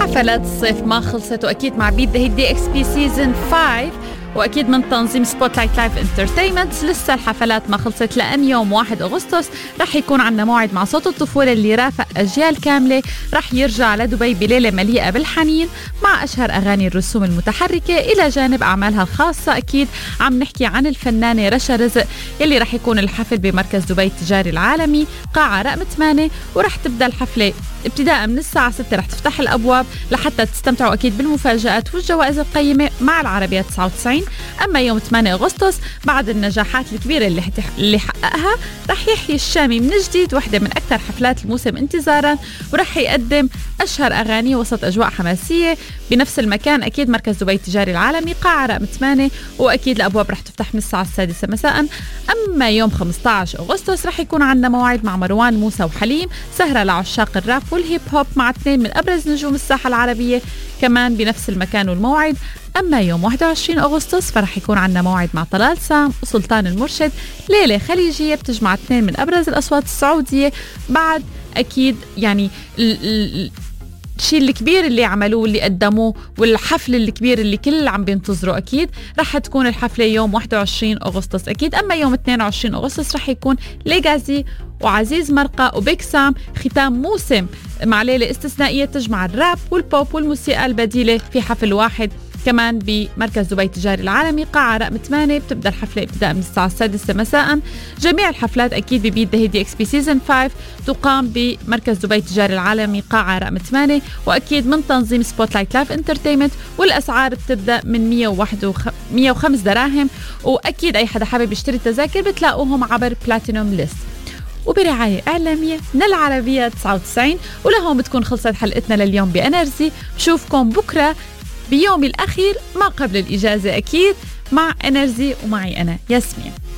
حفلات الصيف ما خلصت، واكيد مع بيت ذا دي اكس بي سيزون 5 واكيد من تنظيم سبوت لايت لايف انترتينمنت لسه الحفلات ما خلصت، لان يوم 1 أغسطس رح يكون عنا موعد مع صوت الطفوله اللي رافق اجيال كامله، رح يرجع لدبي بليله مليئه بالحنين مع اشهر اغاني الرسوم المتحركه الى جانب اعمالها الخاصه. اكيد عم نحكي عن الفنانه رشا رزق يلي رح يكون الحفل بمركز دبي التجاري العالمي قاعه رقم 8، ورح تبدا الحفله ابتداء من الساعة 6 رح تفتح الأبواب لحتى تستمتعوا أكيد بالمفاجآت والجوائز القيمة مع العربية 99. أما يوم 8 أغسطس بعد النجاحات الكبيرة اللي حققها رح يحيي الشامي من جديد واحدة من أكثر حفلات الموسم انتظارا، ورح يقدم أشهر أغاني وسط أجواء حماسية بنفس المكان أكيد مركز دبي التجاري العالمي قاعة رقم 8، وأكيد الأبواب رح تفتح من الساعة 6 مساء. أما يوم 15 أغسطس رح يكون عندنا موعد مع مروان موسى وحليم، سهرة لعشاق الراب والهيب هوب مع اثنين من أبرز نجوم الساحة العربية كمان بنفس المكان والموعد. أما يوم 21 أغسطس فرح يكون عندنا موعد مع طلال سام وسلطان المرشد، ليلة خليجية بتجمع اثنين من أبرز الأصوات السعودية. بعد أكيد يعني الشيء الكبير اللي عملوه اللي قدموه والحفل الكبير اللي كل عم بينتظروا أكيد رح تكون الحفلة يوم 21 أغسطس أكيد. أما يوم 22 أغسطس رح يكون ليجازي وعزيز مرقة وبيك سام ختام موسم مع ليلة استثنائية تجمع الراب والبوب والموسيقى البديلة في حفل واحد كمان بمركز دبي التجاري العالمي قاعة رقم 8. بتبدأ الحفلة ابتداء من الساعة 6 مساء. جميع الحفلات أكيد ببيت ذا دي اكس بي سيزون 5 تقام بمركز دبي التجاري العالمي قاعة رقم 8 وأكيد من تنظيم سبوت لايت لايف انترتينمنت، والأسعار بتبدأ من 105 دراهم، وأكيد أي حدا حابب يشتري التذاكر بتلاقوهم عبر بلاتينوم ليست وبرعاية إعلامية من العربية 99. ولهم بتكون خلصت حلقتنا لليوم بأنرجي. بشوفكم بكرة بيومي الأخير ما قبل الإجازة أكيد مع أنرجي ومعي أنا ياسمين.